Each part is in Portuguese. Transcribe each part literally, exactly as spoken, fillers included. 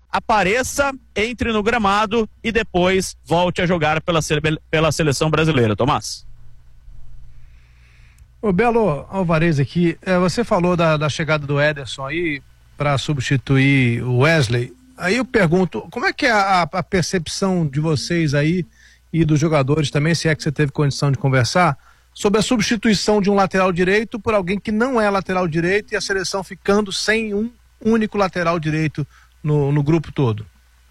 apareça, entre no gramado e depois volte a jogar pela, pela seleção brasileira. Tomás. Ô Belo, Alvarez aqui, é, você falou da, da chegada do Ederson aí para substituir o Wesley. Aí eu pergunto, como é que é a, a percepção de vocês aí e dos jogadores também, se é que você teve condição de conversar, sobre a substituição de um lateral direito por alguém que não é lateral direito e a seleção ficando sem um único lateral direito no, no grupo todo?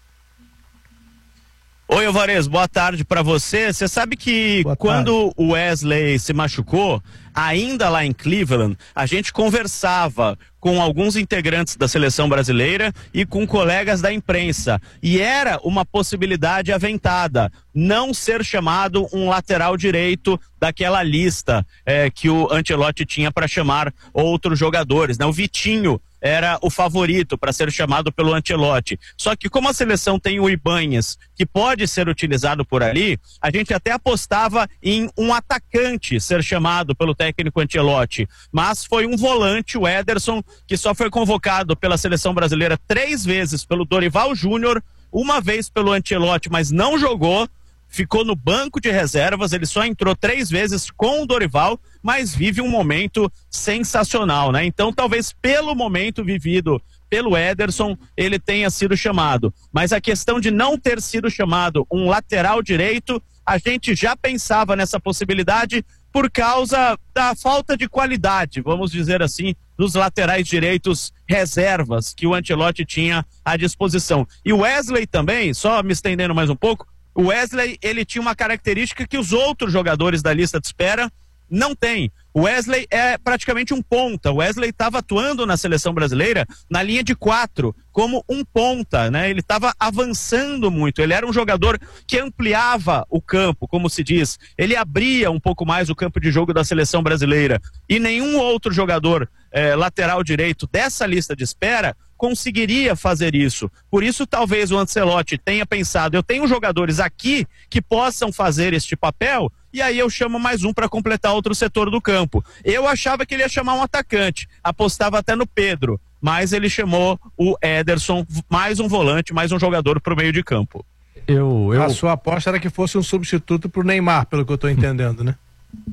Oi, Alvarez, boa tarde pra você. Você sabe que quando o Wesley se machucou, ainda lá em Cleveland, a gente conversava com alguns integrantes da seleção brasileira e com colegas da imprensa. E era uma possibilidade aventada, não ser chamado um lateral direito daquela lista é, que o Ancelotti tinha para chamar outros jogadores, né? O Vitinho era o favorito para ser chamado pelo Ancelotti. Só que como a seleção tem o Ibanez, que pode ser utilizado por ali, a gente até apostava em um atacante ser chamado pelo técnico Ancelotti. Mas foi um volante, o Ederson, que só foi convocado pela seleção brasileira três vezes pelo Dorival Júnior, uma vez pelo Ancelotti, mas não jogou. Ficou no banco de reservas, ele só entrou três vezes com o Dorival, mas vive um momento sensacional, né? Então, talvez pelo momento vivido pelo Ederson, ele tenha sido chamado. Mas a questão de não ter sido chamado um lateral direito, a gente já pensava nessa possibilidade por causa da falta de qualidade, vamos dizer assim, dos laterais direitos reservas que o Ancelotti tinha à disposição. E o Wesley também, só me estendendo mais um pouco, o Wesley, ele tinha uma característica que os outros jogadores da lista de espera não têm. O Wesley é praticamente um ponta. O Wesley estava atuando na seleção brasileira na linha de quatro, como um ponta, né? Ele estava avançando muito. Ele era um jogador que ampliava o campo, como se diz. Ele abria um pouco mais o campo de jogo da seleção brasileira. E nenhum outro jogador eh, lateral direito dessa lista de espera conseguiria fazer isso. Por isso, talvez o Ancelotti tenha pensado, eu tenho jogadores aqui que possam fazer este papel, e aí eu chamo mais um para completar outro setor do campo. Eu achava que ele ia chamar um atacante, apostava até no Pedro, mas ele chamou o Ederson, mais um volante, mais um jogador para o meio de campo. Eu, eu... A sua aposta era que fosse um substituto para o Neymar, pelo que eu estou entendendo, né?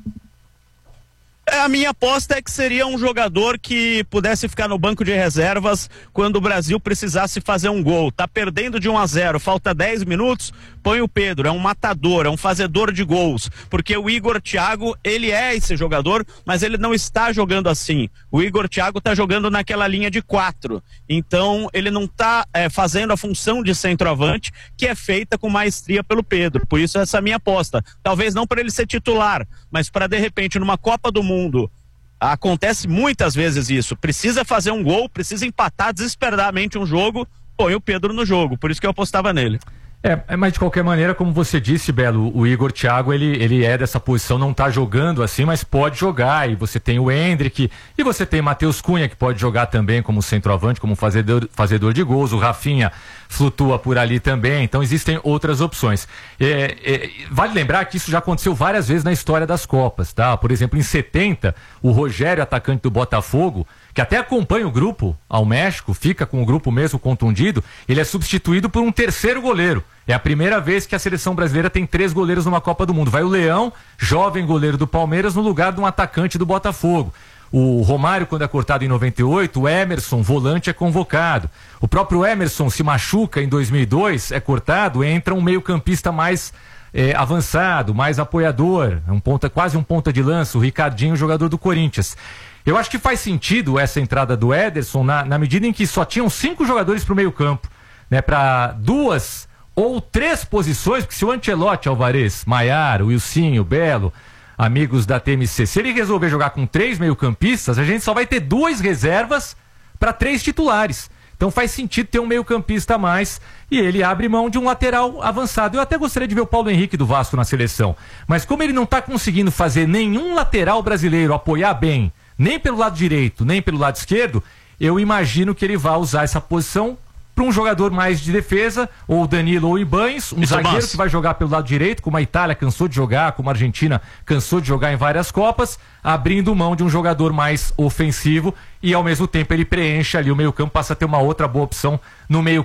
A minha aposta é que seria um jogador que pudesse ficar no banco de reservas quando o Brasil precisasse fazer um gol. Tá perdendo de um a zero, falta dez minutos, põe o Pedro, é um matador, é um fazedor de gols, porque o Igor Thiago, ele é esse jogador, mas ele não está jogando assim. O Igor Thiago tá jogando naquela linha de quatro, então ele não tá é, fazendo a função de centroavante que é feita com maestria pelo Pedro. Por isso essa é a minha aposta. Talvez não para ele ser titular, mas para de repente numa Copa do Mundo Mundo. Acontece muitas vezes isso, precisa fazer um gol, precisa empatar desesperadamente um jogo, põe o Pedro no jogo, por isso que eu apostava nele. É, mas de qualquer maneira, como você disse, Belo, o Igor Thiago, ele, ele é dessa posição, não tá jogando assim, mas pode jogar, e você tem o Endrick, e você tem Matheus Cunha, que pode jogar também como centroavante, como fazedor, fazedor de gols, o Rafinha flutua por ali também, então existem outras opções. É, é, vale lembrar que isso já aconteceu várias vezes na história das Copas, tá? Por exemplo, em setenta, o Rogério, atacante do Botafogo, que até acompanha o grupo ao México, fica com o grupo mesmo contundido, ele é substituído por um terceiro goleiro. É a primeira vez que a seleção brasileira tem três goleiros numa Copa do Mundo. Vai o Leão, jovem goleiro do Palmeiras, no lugar de um atacante do Botafogo. O Romário, quando é cortado em noventa e oito, o Emerson, volante, é convocado. O próprio Emerson se machuca em dois mil e dois, é cortado, entra um meio-campista mais é, avançado, mais apoiador, um ponta, quase um ponta de lança, o Ricardinho, jogador do Corinthians. Eu acho que faz sentido essa entrada do Ederson na, na medida em que só tinham cinco jogadores para o meio-campo, né, para duas ou três posições, porque se o Ancelotti, Alvarez, Maiar, o Wilsinho, Belo, amigos da T M C, se ele resolver jogar com três meio-campistas, a gente só vai ter duas reservas para três titulares. Então faz sentido ter um meio-campista a mais e ele abre mão de um lateral avançado. Eu até gostaria de ver o Paulo Henrique do Vasco na seleção, mas como ele não está conseguindo fazer nenhum lateral brasileiro apoiar bem, nem pelo lado direito, nem pelo lado esquerdo, eu imagino que ele vai usar essa posição para um jogador mais de defesa, ou Danilo ou o Ibanez, um zagueiro que vai jogar pelo lado direito, como a Itália cansou de jogar, como a Argentina cansou de jogar em várias Copas, abrindo mão de um jogador mais ofensivo e ao mesmo tempo ele preenche ali o meio campo, passa a ter uma outra boa opção no meio